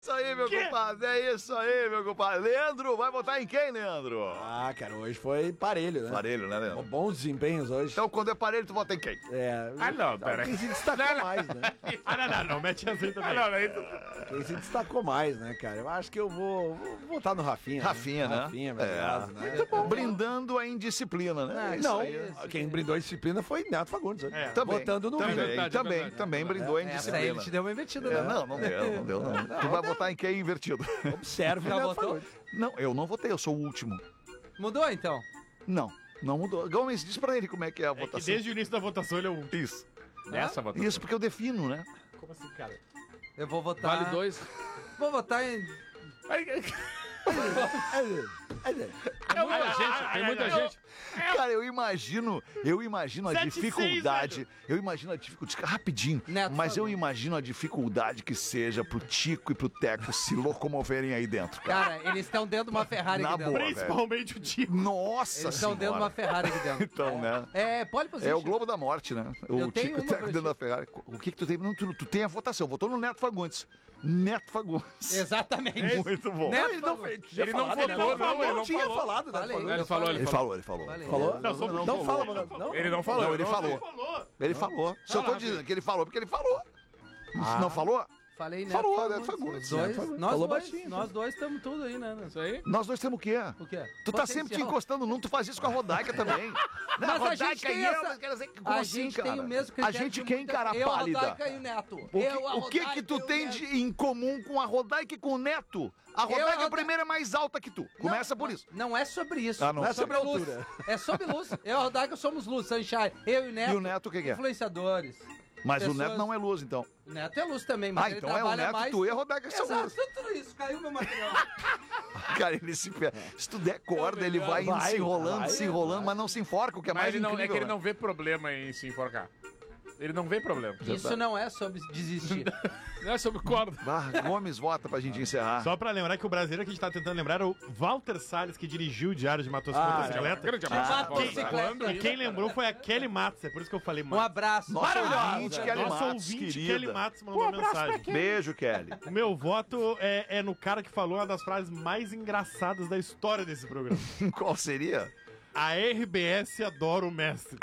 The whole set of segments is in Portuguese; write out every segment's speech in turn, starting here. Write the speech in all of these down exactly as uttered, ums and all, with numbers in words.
Isso aí, meu que? compadre, é isso aí, meu compadre. Leandro, vai votar em quem, Leandro? Ah, cara, hoje foi parelho, né? Parelho, né, Leandro? Bons desempenhos hoje. Então, quando é parelho, tu vota em quem? É. Ah, não, pera. Quem se destacou não, não. mais, né? Ah, não, não, não, mete assim também. Ah, não, não. Quem se destacou mais, né, cara? Eu acho que eu vou, vou votar no Rafinha. Rafinha, né? né? Rafinha, meu é. caso, né? Muito bom. Brindando a indisciplina, né? Não, não quem brindou a disciplina foi Neto Fagundes. É. Também. Votando no também, Vini. verdade, também, é também brindou a indisciplina. Essa aí ele te deu uma invertida, é, né? Não, não deu, não deu, não. Tu vai votar em quem invertido? Observe, já Neto votou? Fagundes. Não, eu não votei, eu sou o último. Mudou, então? Não, não mudou. Gomes, diz pra ele como é que é a É votação. que desde o início da votação ele é um... Isso. Nessa votação. Isso porque eu defino, né? Como assim, cara? Eu vou votar... Vale dois. Vou votar em... É muita gente, tem muita gente. Cara, eu imagino, eu imagino a Sete, dificuldade, seis, eu imagino a dificuldade, rapidinho, Neto, mas eu falou. imagino a dificuldade que seja pro Tico e pro Teco se locomoverem aí dentro, cara. Cara, eles estão dentro de uma Ferrari Na aqui dentro. boa. Principalmente o Tico. Nossa Eles estão dentro de uma senhora. Ferrari aqui dentro. Então, né? É, pole position. É o Globo da Morte, né? O Eu tenho Tico e o uma Teco pra dentro ti. da Ferrari. O que que tu tem? Não, tu, tu tem a votação, votou no Neto Fagundes. Neto Fagundes. Exatamente. Muito bom. Neto Ele não, Fagundes. tinha Ele não falado, votou, né? não, ele não tinha falou. falado, né? Falei. Ele falou, ele Ele falou. falou, ele falou. Falei. Falou? Não, só- não, não fala, falou. mano. Não. Ele não falou. Não, ele não, falou. falou. Ele falou. Se eu tô dizendo que ele falou, porque ele falou. Não falou? Falei Neto Falou, Fagundes. Neto Fagundes. Os dois, Neto Fagundes. nós Falou dois, baixinho, nós dois estamos tudo aí, né? Isso aí? Nós dois temos o quê? O quê? Tu tá sempre te Potencial. encostando num, tu faz isso com a Rodaica também. Mas a Rodaica gente tem e eu, essa- mas quer dizer, como A assim, gente cara? tem o mesmo A critério gente de quem, muita- cara, eu, a pálida? Rodaica e o Neto. O que, eu, a o que Rodaica que tu e o tem Neto. de, em comum com a Rodaica e com o Neto? A Rodaica, a Roda- primeiro, é mais alta que tu. Começa Não, por não- isso. Não é sobre isso. Ah, não. Não é É sobre sobre luz. altura. É sobre luz. Eu e a Rodaica somos luz, sunshine. Eu e o Neto. E o Neto o que que é? Influenciadores. Mas o Pessoas- Neto não é luz, então. O Neto é luz também, mas Ah, ele então é o trabalha Neto, mais... tu e a Rodaica que são Exato, luz. tudo isso. Caiu meu material. Cara, ele se... Se tu der corda, ele vai, Vai, se enrolando, vai, se enrolando, mas não se enforca, o que é Mas mais ele não, incrível. é que ele né? não vê problema em se enforcar. Ele não vê problema. Isso não é sobre desistir. Não é sobre corda. Ah, Gomes, vota pra gente encerrar. Só pra lembrar que o brasileiro que a gente tá tentando lembrar era o Walter Salles, que dirigiu o Diário de Matos Ah, Motocicleta. Grande Ah, abraço. Matou Paulo bicicleta. Sá. E quem lembrou foi a Kelly Matos, é por isso que eu falei Um Matos. abraço. Nossa Maravilhoso. ouvinte, Kelly Nossa Matos, ouvinte querida. Kelly Matos mandou uma mensagem. Beijo, Kelly. O meu voto é, é no cara que falou uma das frases mais engraçadas da história desse programa. Qual seria? A R B S adora o mestre.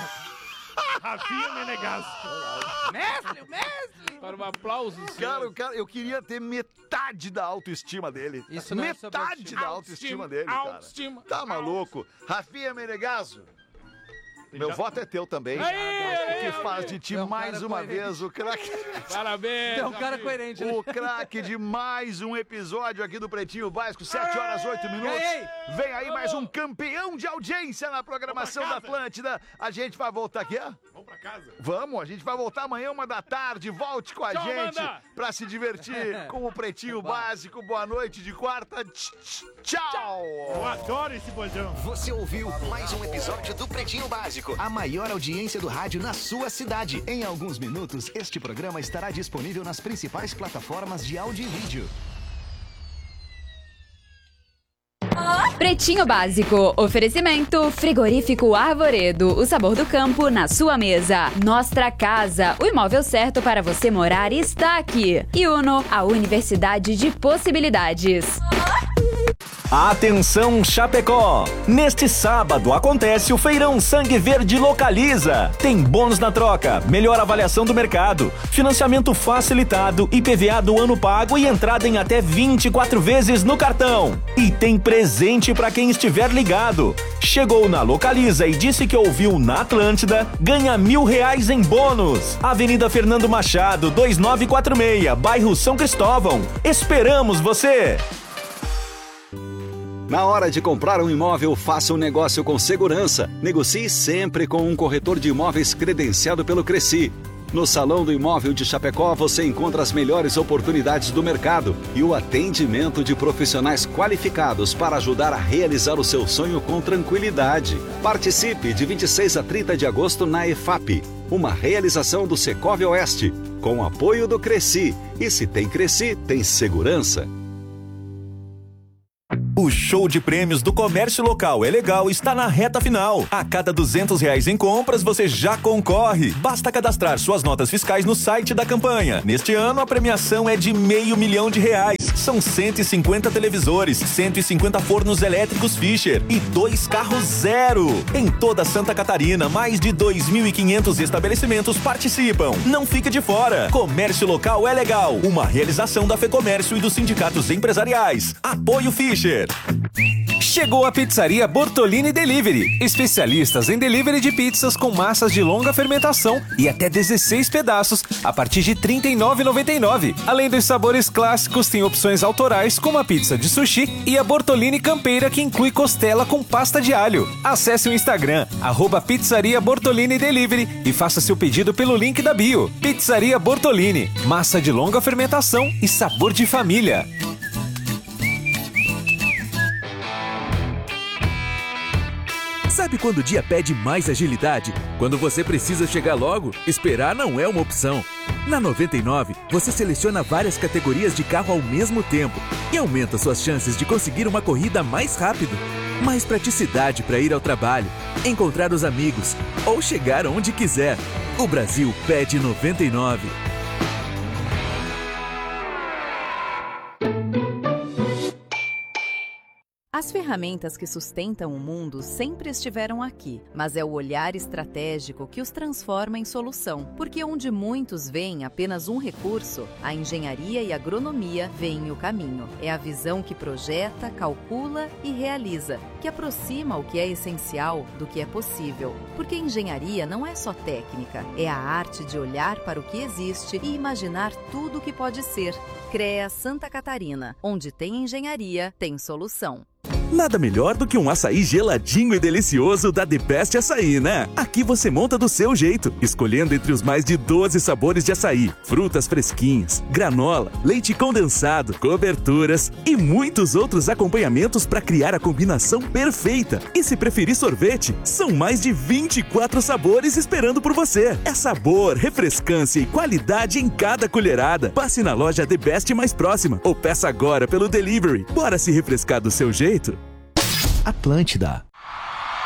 Rafinha Menegasso. Mestre, o mestre. Para um aplauso. Cara, o cara, eu queria ter metade da autoestima dele. Isso não é sobre metade autoestima. da autoestima dele, cara. Autoestima. Tá maluco? Rafinha Menegasso. Meu Já- voto é teu também. Aí, que aí, faz de ti É um mais cara uma coerente. vez o craque. Parabéns. É um cara Rafinha. coerente, né? O craque de mais um episódio aqui do Pretinho Básico, sete horas, oito minutos. Ganhei! Vem aí mais um campeão de audiência na programação da Vamos pra casa. Atlântida. A gente vai voltar aqui, ó. Vamos pra casa. Vamos, a gente vai voltar amanhã, uma da tarde. Volte com a Tchau, gente Amanda. pra se divertir com o Pretinho Básico. Boa noite de quarta. Tch, tch, Tchau! Eu adoro esse bojão. Você ouviu mais um episódio do Pretinho Básico, a maior audiência do rádio na sua cidade. Em alguns minutos, este programa estará disponível nas principais plataformas de áudio e vídeo. Pretinho Básico. Oferecimento Frigorífico Arvoredo. O sabor do campo na sua mesa. Nostra Casa. O imóvel certo para você morar está aqui. E Uno, a Universidade de Possibilidades. Atenção Chapecó! Neste sábado acontece o Feirão Sangue Verde Localiza. Tem bônus na troca, melhor avaliação do mercado, financiamento facilitado, I P V A do ano pago e entrada em até vinte e quatro vezes no cartão. E tem presente para quem estiver ligado. Chegou na Localiza e disse que ouviu na Atlântida, ganha mil reais em bônus. Avenida Fernando Machado, dois nove quatro seis, bairro São Cristóvão. Esperamos você! Na hora de comprar um imóvel, faça um negócio com segurança. Negocie sempre com um corretor de imóveis credenciado pelo Cresci. No Salão do Imóvel de Chapecó, você encontra as melhores oportunidades do mercado e o atendimento de profissionais qualificados para ajudar a realizar o seu sonho com tranquilidade. Participe de vinte e seis a trinta de agosto na EFAP, uma realização do Secov Oeste, com apoio do Cresci. E se tem Cresci, tem segurança. O O show de prêmios do Comércio Local é Legal está na reta final. A cada duzentos reais em compras, você já concorre. Basta cadastrar suas notas fiscais no site da campanha. Neste ano, a premiação é de meio milhão de reais. São cento e cinquenta televisores, cento e cinquenta fornos elétricos Fischer e dois carros zero. Em toda Santa Catarina, mais de dois mil e quinhentos estabelecimentos participam. Não fique de fora. Comércio Local é Legal. Uma realização da FEComércio e dos sindicatos empresariais. Apoio Fischer. Chegou a Pizzaria Bortolini Delivery. Especialistas em delivery de pizzas com massas de longa fermentação e até dezesseis pedaços a partir de trinta e nove reais e noventa e nove centavos. Além dos sabores clássicos, tem opções autorais como a pizza de sushi e a Bortolini Campeira, que inclui costela com pasta de alho. Acesse o Instagram, arroba Pizzaria Bortolini Delivery e faça seu pedido pelo link da bio. Pizzaria Bortolini, massa de longa fermentação e sabor de família. Sabe quando o dia pede mais agilidade? Quando você precisa chegar logo, esperar não é uma opção. Na noventa e nove, você seleciona várias categorias de carro ao mesmo tempo e aumenta suas chances de conseguir uma corrida mais rápido. Mais praticidade para ir ao trabalho, encontrar os amigos ou chegar onde quiser. O Brasil pede noventa e nove. As ferramentas que sustentam o mundo sempre estiveram aqui, mas é o olhar estratégico que os transforma em solução. Porque onde muitos veem apenas um recurso, a engenharia e a agronomia veem o caminho. É a visão que projeta, calcula e realiza, que aproxima o que é essencial do que é possível. Porque engenharia não é só técnica, é a arte de olhar para o que existe e imaginar tudo o que pode ser. CREA Santa Catarina, onde tem engenharia, tem solução. Nada melhor do que um açaí geladinho e delicioso da The Best Açaí, né? Aqui você monta do seu jeito, escolhendo entre os mais de doze sabores de açaí, frutas fresquinhas, granola, leite condensado, coberturas e muitos outros acompanhamentos para criar a combinação perfeita. E se preferir sorvete, são mais de vinte e quatro sabores esperando por você. É sabor, refrescância e qualidade em cada colherada. Passe na loja The Best mais próxima ou peça agora pelo delivery. Bora se refrescar do seu jeito? Atlântida.